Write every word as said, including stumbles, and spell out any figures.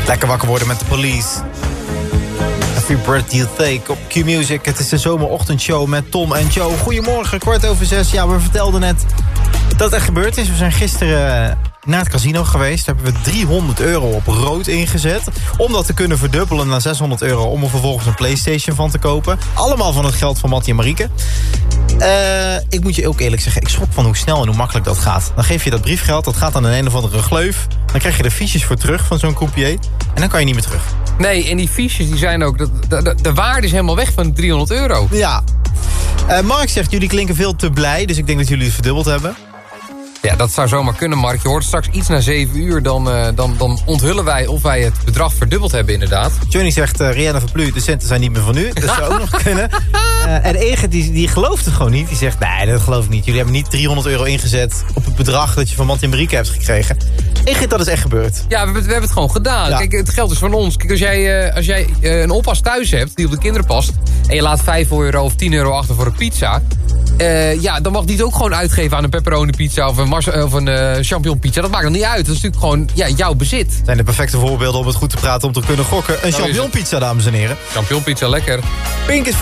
Lekker wakker worden met de Police. Every breath you take op Q-Music. Het is de zomerochtendshow met Tom en Joe. Goedemorgen, kwart over zes. Ja, we vertelden net dat het echt gebeurd is. We zijn gisteren naar het casino geweest. Daar hebben we driehonderd euro op rood ingezet. Om dat te kunnen verdubbelen naar zeshonderd euro. Om er vervolgens een PlayStation van te kopen. Allemaal van het geld van Mattie en Marieke. Uh, ik moet je ook eerlijk zeggen, ik schrok van hoe snel en hoe makkelijk dat gaat. Dan geef je dat briefgeld, dat gaat aan een een of andere gleuf. Dan krijg je er fiches voor terug van zo'n croupier. En dan kan je niet meer terug. Nee, en die fiches die zijn ook... De, de, de waarde is helemaal weg van driehonderd euro. Ja. Uh, Mark zegt, jullie klinken veel te blij. Dus ik denk dat jullie het verdubbeld hebben. Ja, dat zou zomaar kunnen, Mark. Je hoort straks iets na zeven uur. Dan, uh, dan, dan onthullen wij of wij het bedrag verdubbeld hebben, inderdaad. Johnny zegt, uh, Rihanna Verplu, de centen zijn niet meer van u. Dat zou ook nog kunnen. Uh, en Egert, die, die gelooft het gewoon niet. Die zegt, nee, dat geloof ik niet. Jullie hebben niet driehonderd euro ingezet op het bedrag dat je van Mattie en Marieke hebt gekregen. Egert, dat is echt gebeurd. Ja, we, we hebben het gewoon gedaan. Ja. Kijk, het geld is van ons. Kijk, als jij, uh, als jij uh, een oppas thuis hebt die op de kinderen past... en je laat vijf euro of tien euro achter voor een pizza... Uh, ja, dan mag die het ook gewoon uitgeven aan een pepperoni pizza of een, mars- of een uh, champignon pizza. Dat maakt er niet uit. Dat is natuurlijk gewoon ja, jouw bezit. Zijn de perfecte voorbeelden om het goed te praten om te kunnen gokken. Een champignon pizza, dames en heren. Champignon pizza, lekker. Pink is